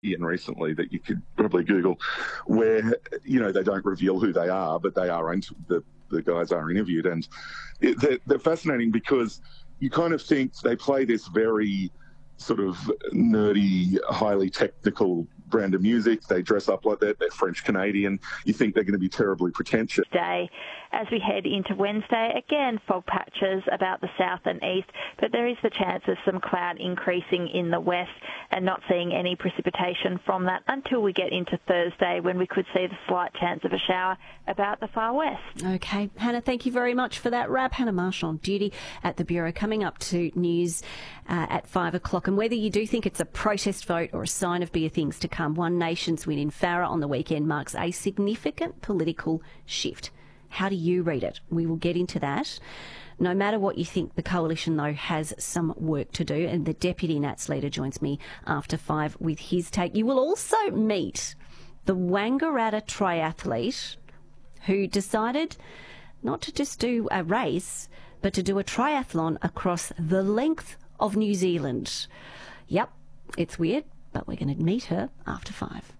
and recently that you could probably Google, where, they don't reveal who they are, but they are, the guys are interviewed. And they're fascinating because you kind of think they play this very sort of nerdy, highly technical brand of music. They dress up like that. They're French-Canadian. You think they're going to be terribly pretentious. Day, as we head into Wednesday, again, fog patches about the south and east, but there is the chance of some cloud increasing in the west and not seeing any precipitation from that until we get into Thursday, when we could see the slight chance of a shower about the far west. OK, Hannah, thank you very much for that wrap. Hannah Marsh on duty at the Bureau. Coming up to news at 5 o'clock. And whether you do think it's a protest vote or a sign of bigger things to come, One Nation's win in Farah on the weekend marks a significant political shift. How do you read it? We will get into that. No matter what you think, the coalition, though, has some work to do, and the Deputy Nats leader joins me after 5 with his take. You will also meet the Wangaratta triathlete who decided not to just do a race, but to do a triathlon across the length of New Zealand. Yep, it's weird, but we're going to meet her after 5.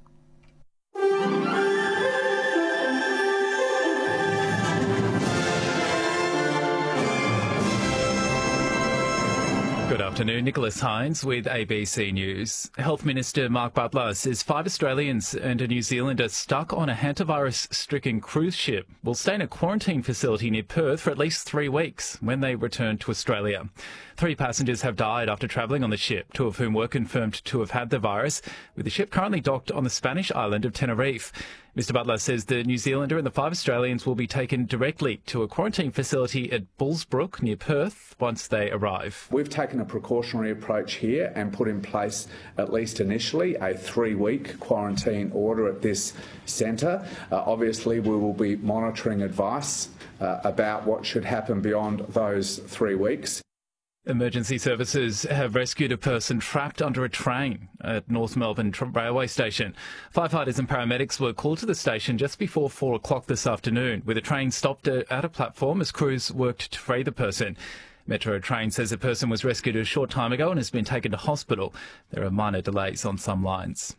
Good afternoon, Nicholas Hines with ABC News. Health Minister Mark Butler says 5 Australians and a New Zealander stuck on a hantavirus-stricken cruise ship will stay in a quarantine facility near Perth for at least 3 weeks when they return to Australia. 3 passengers have died after travelling on the ship, 2 of whom were confirmed to have had the virus, with the ship currently docked on the Spanish island of Tenerife. Mr Butler says the New Zealander and the 5 Australians will be taken directly to a quarantine facility at Bullsbrook near Perth once they arrive. We've taken a precautionary approach here and put in place, at least initially, a 3-week quarantine order at this centre. Obviously, we will be monitoring advice about what should happen beyond those 3 weeks. Emergency services have rescued a person trapped under a train at North Melbourne railway station. Firefighters and paramedics were called to the station just before 4 o'clock this afternoon, with a train stopped at a platform as crews worked to free the person. Metro Train says the person was rescued a short time ago and has been taken to hospital. There are minor delays on some lines.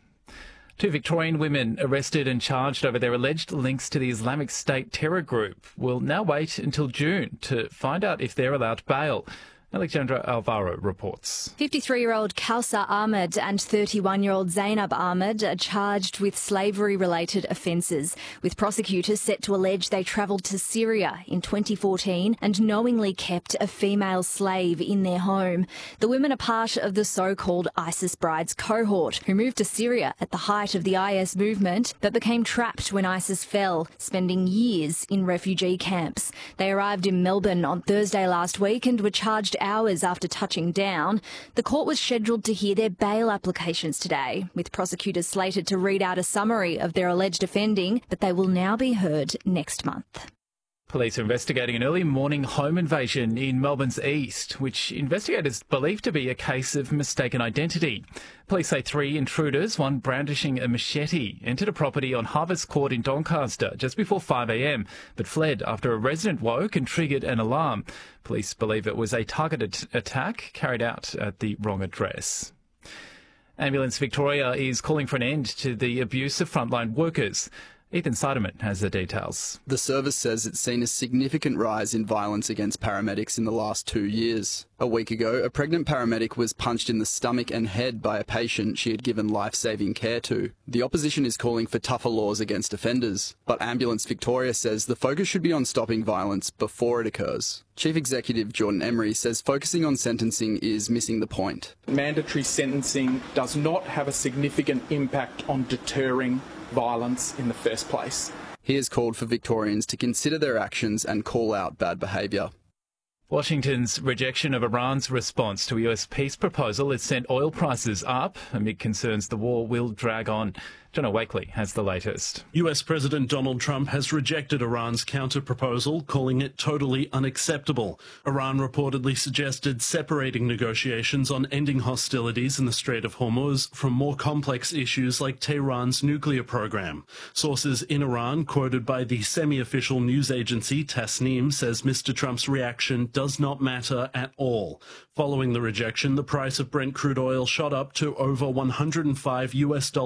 2 Victorian women arrested and charged over their alleged links to the Islamic State terror group will now wait until June to find out if they're allowed bail. Alexandra Alvaro reports. 53-year-old Kausar Ahmed and 31-year-old Zainab Ahmed are charged with slavery-related offences, with prosecutors set to allege they travelled to Syria in 2014 and knowingly kept a female slave in their home. The women are part of the so-called ISIS Brides cohort, who moved to Syria at the height of the IS movement, but became trapped when ISIS fell, spending years in refugee camps. They arrived in Melbourne on Thursday last week and were charged hours after touching down. The court was scheduled to hear their bail applications today, with prosecutors slated to read out a summary of their alleged offending, but they will now be heard next month. Police are investigating an early morning home invasion in Melbourne's east, which investigators believe to be a case of mistaken identity. Police say 3 intruders, one brandishing a machete, entered a property on Harvest Court in Doncaster just before 5 a.m, but fled after a resident woke and triggered an alarm. Police believe it was a targeted attack carried out at the wrong address. Ambulance Victoria is calling for an end to the abuse of frontline workers. Ethan Seidemann has the details. The service says it's seen a significant rise in violence against paramedics in the last 2 years. A week ago, a pregnant paramedic was punched in the stomach and head by a patient she had given life-saving care to. The opposition is calling for tougher laws against offenders, but Ambulance Victoria says the focus should be on stopping violence before it occurs. Chief Executive Jordan Emery says focusing on sentencing is missing the point. Mandatory sentencing does not have a significant impact on deterring violence in the first place. He has called for Victorians to consider their actions and call out bad behaviour. Washington's rejection of Iran's response to a US peace proposal has sent oil prices up amid concerns the war will drag on. Jono Wakely has the latest. US President Donald Trump has rejected Iran's counter-proposal, calling it totally unacceptable. Iran reportedly suggested separating negotiations on ending hostilities in the Strait of Hormuz from more complex issues like Tehran's nuclear program. Sources in Iran, quoted by the semi-official news agency Tasnim, says Mr. Trump's reaction does does not matter at all. Following the rejection, the price of Brent crude oil shot up to over $105